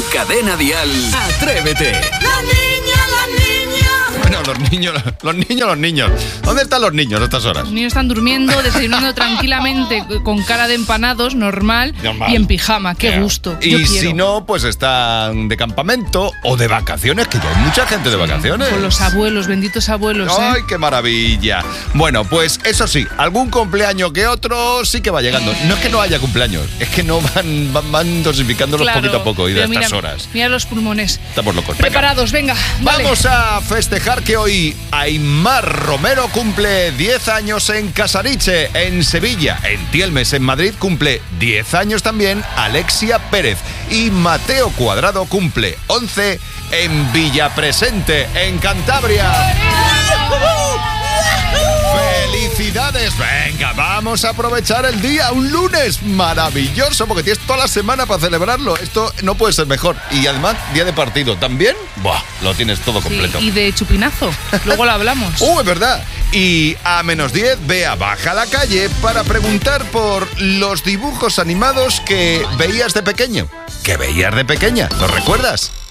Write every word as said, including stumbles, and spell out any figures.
Cadena Dial, Atrévete. La niña, la niña. Bueno, los niños, los niños, los niños. ¿Dónde están los niños a estas horas? Los niños están durmiendo, desayunando tranquilamente, con cara de empanados, normal, Normal. y en pijama. Qué Yeah. gusto. Y Yo si quiero. no, pues están de campamento o de vacaciones, que ya hay mucha gente de vacaciones. Con los abuelos, benditos abuelos, ¿eh? ¡Ay, qué maravilla! Bueno, pues eso sí, algún cumpleaños que otro sí que va llegando. No es que no haya cumpleaños, es que no van, van, van dosificándolos Claro, poquito a poco y de pero estas mira, horas. Mira los pulmones. Estamos locos. Venga. Preparados, venga. Vale. Vamos a festejar que hoy Aimar Romero cumple diez años en Casariche, en Sevilla. En Tielmes, en Madrid, cumple diez años también Alexia Pérez. Y Mateo Cuadrado cumple once en Villapresente, en Cantabria. ¡Felicidades! Venga, vamos a aprovechar el día, un lunes maravilloso, porque tienes toda la semana para celebrarlo. Esto no puede ser mejor. Y además, día de partido también. Buah, lo tienes todo Sí, completo. y de chupinazo. Luego lo hablamos. ¡Uh, es verdad! Y a menos diez, Bea baja a la calle para preguntar por los dibujos animados que veías de pequeño. ¿Qué veías de pequeña? ¿Lo recuerdas?